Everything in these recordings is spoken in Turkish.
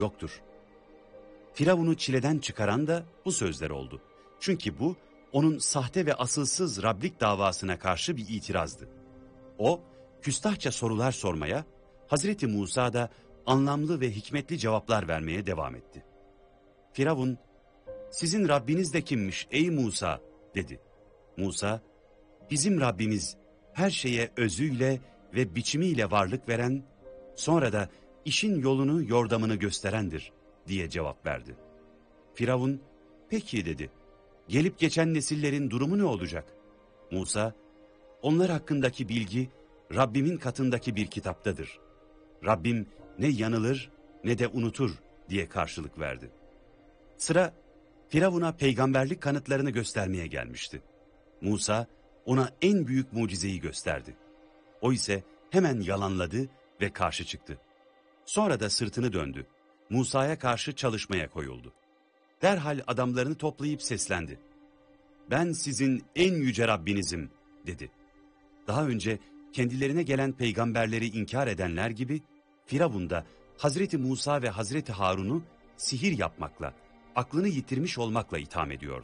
yoktur. Firavun'u çileden çıkaran da bu sözler oldu. Çünkü bu onun sahte ve asılsız Rablik davasına karşı bir itirazdı. O küstahça sorular sormaya, Hazreti Musa da anlamlı ve hikmetli cevaplar vermeye devam etti. Firavun, "Sizin Rabbiniz de kimmiş ey Musa?" dedi. Musa, "Bizim Rabbimiz her şeye özüyle ve biçimiyle varlık veren, sonra da işin yolunu yordamını gösterendir," diye cevap verdi. Firavun, "Peki," dedi, "gelip geçen nesillerin durumu ne olacak?" Musa, "Onlar hakkındaki bilgi Rabbimin katındaki bir kitaptadır. Rabbim ne yanılır ne de unutur," diye karşılık verdi. Sıra Firavun'a peygamberlik kanıtlarını göstermeye gelmişti. Musa ona en büyük mucizeyi gösterdi. O ise hemen yalanladı ve karşı çıktı. Sonra da sırtını döndü. Musa'ya karşı çalışmaya koyuldu. Derhal adamlarını toplayıp seslendi. "Ben sizin en yüce Rabbinizim," dedi. Daha önce kendilerine gelen peygamberleri inkar edenler gibi Firavun da Hazreti Musa ve Hazreti Harun'u sihir yapmakla, aklını yitirmiş olmakla itham ediyordu.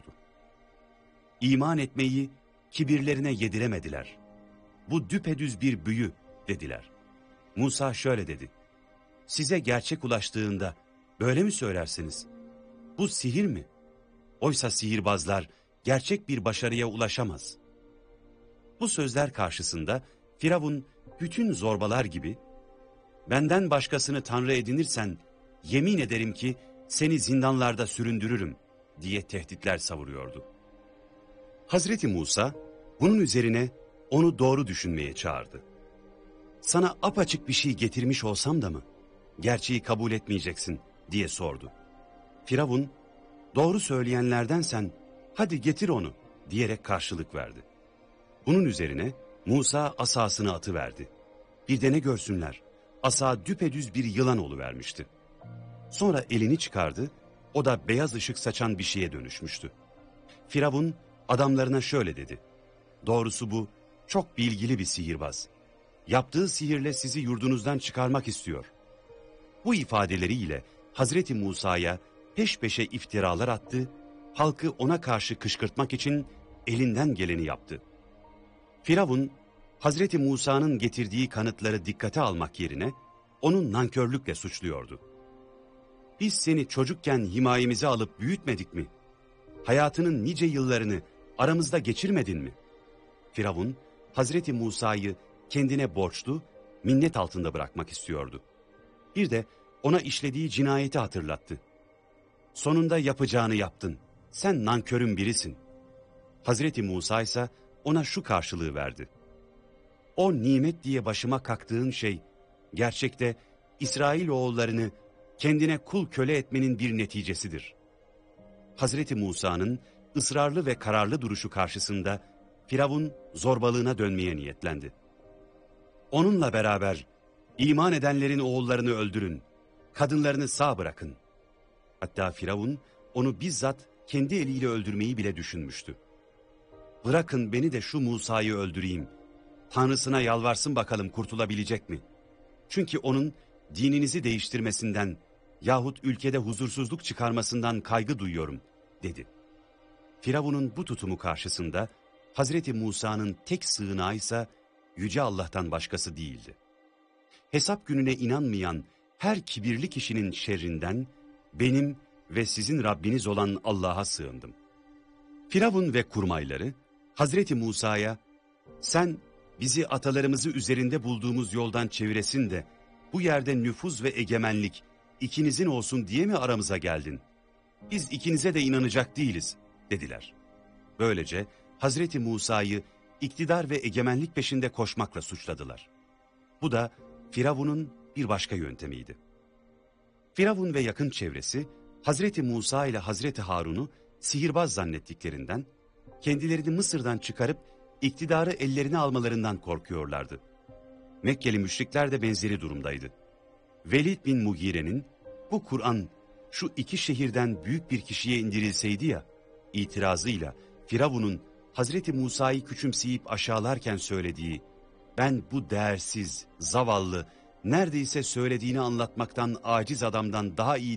"İman etmeyi kibirlerine yediremediler. Bu düpedüz bir büyü," dediler. Musa şöyle dedi. "Size gerçek ulaştığında böyle mi söylersiniz? Bu sihir mi? Oysa sihirbazlar gerçek bir başarıya ulaşamaz." Bu sözler karşısında Firavun bütün zorbalar gibi, "Benden başkasını tanrı edinirsen yemin ederim ki seni zindanlarda süründürürüm," diye tehditler savuruyordu. Hazreti Musa bunun üzerine onu doğru düşünmeye çağırdı. "Sana apaçık bir şey getirmiş olsam da mı gerçeği kabul etmeyeceksin?" diye sordu. Firavun, "Doğru söyleyenlerdensen hadi getir onu," diyerek karşılık verdi. Bunun üzerine Musa asasını atıverdi. Bir de ne görsünler, asa düpedüz bir yılan oluvermişti. Sonra elini çıkardı, o da beyaz ışık saçan bir şeye dönüşmüştü. Firavun adamlarına şöyle dedi. "Doğrusu bu çok bilgili bir sihirbaz. Yaptığı sihirle sizi yurdunuzdan çıkarmak istiyor." Bu ifadeleriyle Hazreti Musa'ya peş peşe iftiralar attı, halkı ona karşı kışkırtmak için elinden geleni yaptı. Firavun, Hazreti Musa'nın getirdiği kanıtları dikkate almak yerine onu nankörlükle suçluyordu. "Biz seni çocukken himayemize alıp büyütmedik mi? Hayatının nice yıllarını aramızda geçirmedin mi?" Firavun, Hazreti Musa'yı kendine borçlu, minnet altında bırakmak istiyordu. Bir de ona işlediği cinayeti hatırlattı. "Sonunda yapacağını yaptın, sen nankörün birisin." Hazreti Musa ise ona şu karşılığı verdi. "O nimet diye başıma kalktığın şey, gerçekte İsrailoğullarını kendine kul köle etmenin bir neticesidir." Hazreti Musa'nın ısrarlı ve kararlı duruşu karşısında Firavun zorbalığına dönmeye niyetlendi. "Onunla beraber iman edenlerin oğullarını öldürün, kadınlarını sağ bırakın." Hatta Firavun onu bizzat kendi eliyle öldürmeyi bile düşünmüştü. "Bırakın beni de şu Musa'yı öldüreyim. Tanrısına yalvarsın bakalım kurtulabilecek mi? Çünkü onun dininizi değiştirmesinden yahut ülkede huzursuzluk çıkarmasından kaygı duyuyorum," dedi. Firavun'un bu tutumu karşısında Hazreti Musa'nın tek sığınağı ise Yüce Allah'tan başkası değildi. Hesap gününe inanmayan her kibirli kişinin şerrinden benim ve sizin Rabbiniz olan Allah'a sığındım. Firavun ve kurmayları Hazreti Musa'ya, "Sen bizi atalarımızı üzerinde bulduğumuz yoldan çeviresin de bu yerde nüfuz ve egemenlik ikinizin olsun diye mi aramıza geldin? Biz ikinize de inanacak değiliz," dediler. Böylece Hazreti Musa'yı iktidar ve egemenlik peşinde koşmakla suçladılar. Bu da Firavun'un bir başka yöntemiydi. Firavun ve yakın çevresi Hazreti Musa ile Hazreti Harun'u sihirbaz zannettiklerinden, kendilerini Mısır'dan çıkarıp iktidarı ellerine almalarından korkuyorlardı. Mekkeli müşrikler de benzeri durumdaydı. Velid bin Mugire'nin "Bu Kur'an şu iki şehirden büyük bir kişiye indirilseydi ya" itirazıyla Firavun'un Hazreti Musa'yı küçümseyip aşağılarken söylediği "Ben bu değersiz, zavallı, neredeyse söylediğini anlatmaktan aciz adamdan daha iyi